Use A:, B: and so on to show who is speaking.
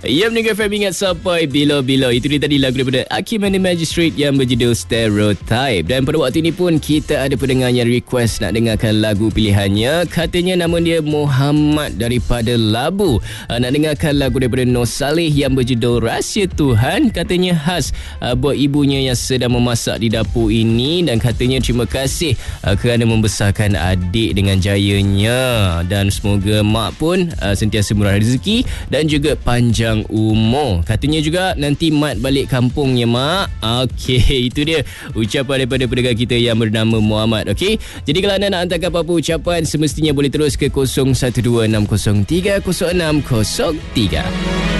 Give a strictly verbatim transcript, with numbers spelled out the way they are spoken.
A: Ya, mendengar F M ingat sampai bila-bila. Itu dia tadi lagu daripada Hakim and the Magistrate yang berjudul Stereotype. Dan pada waktu ini pun kita ada pendengar yang request nak dengarkan lagu pilihannya. Katanya nama dia Muhammad daripada Labu. Uh, nak dengarkan lagu daripada Nur Saleh yang berjudul Rahsia Tuhan. Katanya khas uh, buat ibunya yang sedang memasak di dapur ini. Dan katanya terima kasih uh, kerana membesarkan adik dengan jayanya. Dan semoga mak pun uh, sentiasa murah rezeki dan juga panjang umur. Katanya juga nanti mat balik kampungnya mak. Okey, itu dia ucapan daripada pendengar kita yang bernama Muhammad. Okey, jadi kalau anda nak hantarkan apa-apa ucapan, semestinya boleh terus ke kosong satu dua enam kosong tiga kosong enam kosong tiga.